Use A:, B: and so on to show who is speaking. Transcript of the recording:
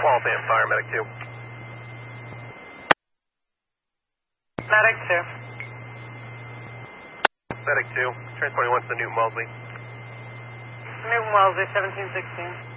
A: Waltham Fire, Medic 2.
B: Medic 2.
A: Medic 2, transporting 1 to the Newton Wellesley.
B: Newton Wellesley, 1716.